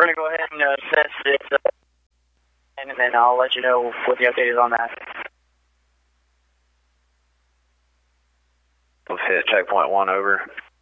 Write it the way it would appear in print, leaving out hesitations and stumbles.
we're going to go ahead and test it, and then I'll let you know what the update is on that. We've hit checkpoint 1 over.